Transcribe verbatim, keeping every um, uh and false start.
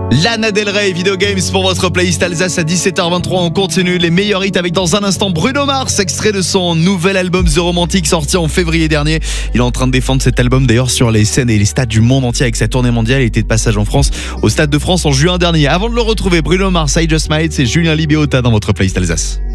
Lana Del Rey, Video Games pour votre playlist Alsace à dix-sept heures vingt-trois. On continue les meilleurs hits avec dans un instant Bruno Mars, extrait de son nouvel album The Romantic sorti en février dernier. Il est en train de défendre cet album d'ailleurs sur les scènes et les stades du monde entier avec sa tournée mondiale. Il était de passage en France au Stade de France en juin dernier. Avant de le retrouver, Bruno Mars, I Just Might, c'est Julien Libéota dans votre playlist Alsace.